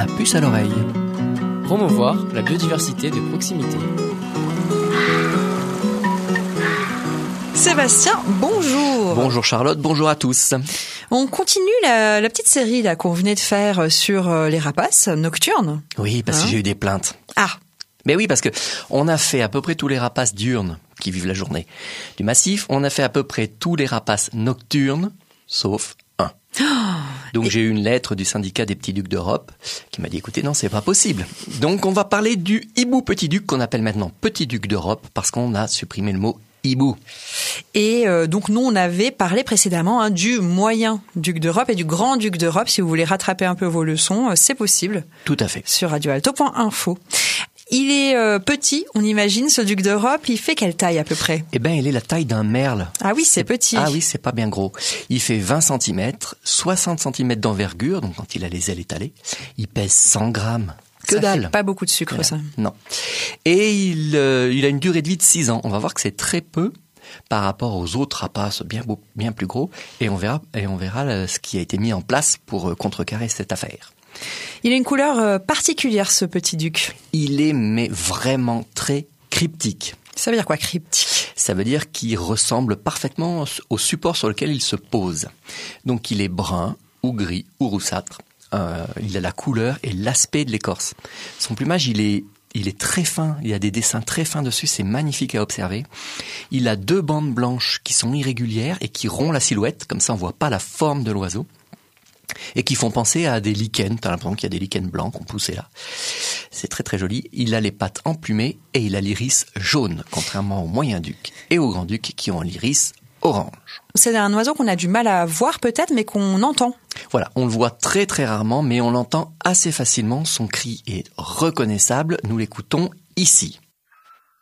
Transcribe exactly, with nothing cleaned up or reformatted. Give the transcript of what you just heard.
la puce à l'oreille. Promouvoir la biodiversité de proximité. Sébastien, bonjour. Bonjour Charlotte, bonjour à tous. On continue la, la petite série là qu'on venait de faire sur les rapaces nocturnes. Oui, parce hein que j'ai eu des plaintes. Ah. Mais oui, parce que on a fait à peu près tous les rapaces diurnes qui vivent la journée du massif. On a fait à peu près tous les rapaces nocturnes, sauf un. Oh. Donc Et... j'ai eu une lettre du syndicat des petits ducs d'Europe qui m'a dit, écoutez, non, c'est pas possible. Donc on va parler du hibou petit duc qu'on appelle maintenant petit duc d'Europe parce qu'on a supprimé le mot hibou. Et euh, donc nous on avait parlé précédemment hein, du moyen duc d'Europe et du grand duc d'Europe. Si vous voulez rattraper un peu vos leçons, euh, c'est possible. Tout à fait. Sur radio alto point info. Il est euh, petit, on imagine, ce duc d'Europe. Il fait quelle taille à peu près ? Eh ben, il est la taille d'un merle. Ah oui, c'est, c'est petit. Ah oui, c'est pas bien gros. Il fait vingt centimètres, soixante centimètres d'envergure, donc quand il a les ailes étalées. Il pèse cent grammes. Que ça dalle. Fait pas beaucoup de sucre, voilà. Ça. Non. Et il, euh, il a une durée de vie de six ans. On va voir que c'est très peu par rapport aux autres rapaces bien, beau, bien plus gros. Et on verra, et on verra euh, ce qui a été mis en place pour euh, contrecarrer cette affaire. Il a une couleur euh, particulière, ce petit duc. Il est mais vraiment très cryptique. Ça veut dire quoi, cryptique ? Ça veut dire qu'il ressemble parfaitement au support sur lequel il se pose. Donc il est brun ou gris ou roussâtre. Euh, il a la couleur et l'aspect de l'écorce. Son plumage, il est, il est très fin. Il y a des dessins très fins dessus. C'est magnifique à observer. Il a deux bandes blanches qui sont irrégulières et qui rondent la silhouette. Comme ça, on voit pas la forme de l'oiseau. Et qui font penser à des lichens. T'as l'impression qu'il y a des lichens blancs qu'on poussait là. C'est très très joli. Il a les pattes emplumées et il a l'iris jaune, contrairement au moyen duc et au grand duc qui ont l'iris orange. C'est un oiseau qu'on a du mal à voir peut-être, mais qu'on entend. Voilà, on le voit très très rarement, mais on l'entend assez facilement. Son cri est reconnaissable. Nous l'écoutons ici.